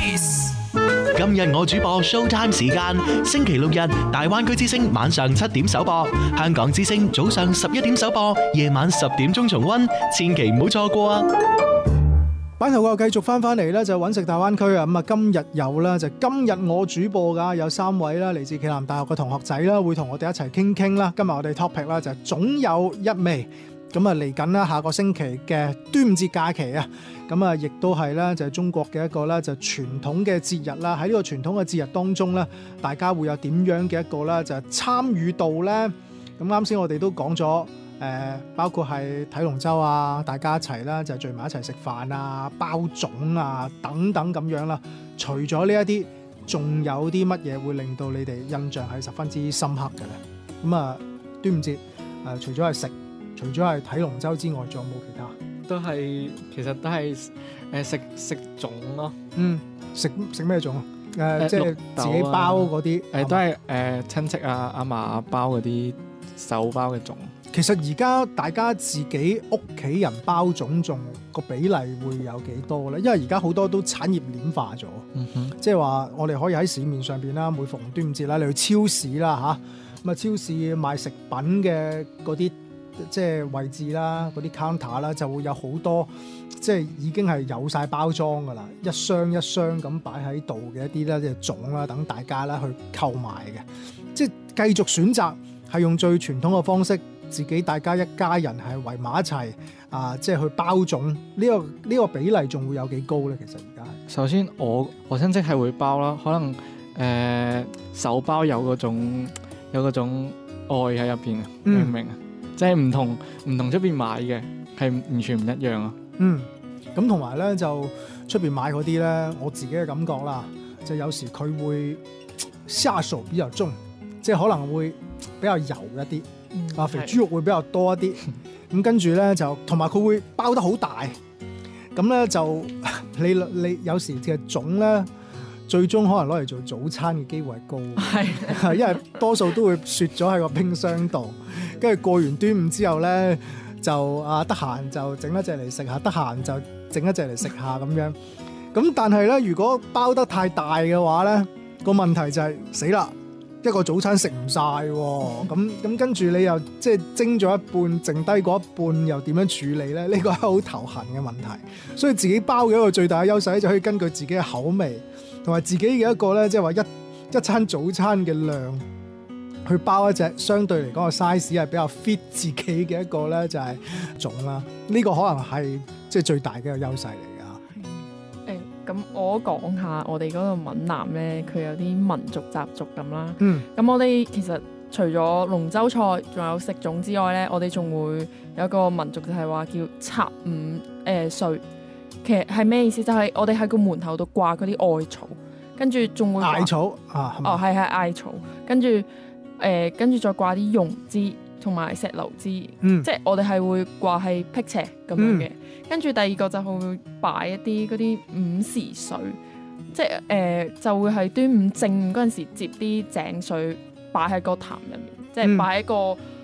Kiss。 今日我主播 Showtime 時間，星期六日大灣區之聲晚上7點首播，香港之聲早上11點首播，夜晚10點鐘重溫，千祈唔好錯過啊！ 版頭我繼續翻嚟咧，就揾食大灣區啊！咁啊，今日有啦，就今日我主播噶有3位啦，嚟自暨南大學嘅同學仔啦，會同我哋一齊傾傾啦。今日我哋 topic 啦就係總有一味。咁啊，嚟緊啦，下個星期嘅端午節假期啊，咁啊，亦都係咧，就係中國嘅一個咧，就傳統嘅節日啦。喺呢個傳統嘅節日當中咧，大家會有點樣嘅一個咧，就係參與度咧。咁啱先我哋都講咗，包括係睇龍舟啊，大家一齊啦，就聚埋一齊食飯啊、包粽啊等等咁樣啦。除咗呢一啲，仲有啲乜嘢會令到你哋印象係十分之深刻嘅咧？咁啊，端午節除咗係食，除咗係睇龍舟之外，仲有冇其他？ 其實都係食粽咯。 食咩粽啊？即係自己包嗰啲。 都係親戚啊、阿嫲包嗰啲手包嘅粽。 其實而家大家自己屋企人包粽仲個比例會有幾多咧？因為而家好多都產業鏈化咗。即係話我哋可以喺市面上邊啦，每逢端午節啦，你去超市啦嚇，咁啊超市賣食品嘅嗰啲即係位置啦，嗰啲 counter 啦，就會有好多即係已經係有晒包裝噶啦，一箱一箱咁擺喺度嘅一啲咧，即係粽啦，等大家啦去購買嘅，即係繼續選擇係用最傳統嘅方式，自己大家一家人係圍埋一齊即係去包粽，呢個比例仲會有幾高咧？其實而家係首先我親戚係會包啦，可能手包有嗰種愛喺入邊啊，明唔明啊？即係唔同出邊買嘅係完全唔一樣啊。 咁同埋咧就出邊買嗰啲咧，我自己嘅感覺啦，就有時佢會下手比較重，即係可能會比較油一啲，肥豬肉會比較多一啲。咁跟住咧就同埋佢會包得好大，咁咧就你有時嘅粽咧，最終可能攞嚟做早餐嘅機會係高，係因為多數都會雪咗喺個冰箱度。跟住過完端午之後咧，就得閒就整一隻嚟食下，得閒就整一隻嚟食下咁樣。咁但係咧，如果包得太大嘅話咧，個問題就係死啦，一個早餐食唔晒喎。咁跟住你又即係蒸咗一半，剩低嗰一半又點樣處理咧？呢個係好頭痕嘅問題。所以自己包嘅一個最大嘅優勢咧，就可以根據自己嘅口味同埋自己嘅一個咧，即係話一餐早餐嘅量，去包一隻相對嚟講個 size 係比較 fit 自己嘅一個咧，就係粽啦。呢個可能係即係最大嘅一個優勢嚟㗎。 咁我講下我哋嗰度閩南咧，佢有啲民族習俗咁啦。咁我哋其實除咗龍舟賽，仲有食粽之外咧，我哋仲會有一個民族就係話叫插五歲。其實係咩意思？就係我哋喺個門口度掛嗰啲艾草，跟住仲會艾草啊， 係艾草，跟住再掛啲榕枝同埋石榴枝，即係我哋係會掛係辟邪咁樣嘅。跟住第二個就會擺一啲嗰啲午時水，即係就會係端午正嗰陣時接啲井水擺喺個壇入面，即係擺喺個